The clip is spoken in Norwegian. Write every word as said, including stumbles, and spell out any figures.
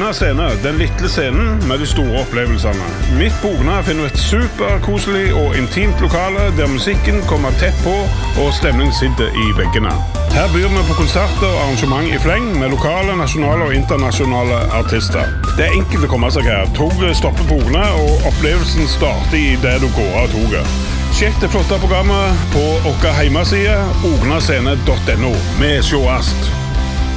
Ogna scene, den lille scenen med de store opplevelsene. Midt på Ogna finner du et superkoselig og intimt lokale der musikken kommer tett på og stemningen sitter i veggene. Her byr vi på konserter og arrangement i fleng med lokale, nasjonale og internasjonale artister. Det er enkelt å komme seg her. Toget stopper på Ogna, og opplevelsen starter i det du går av toget. Sjekk det flotte programmet på vår hjemmeside ognascene punktum no. Vi sjåast!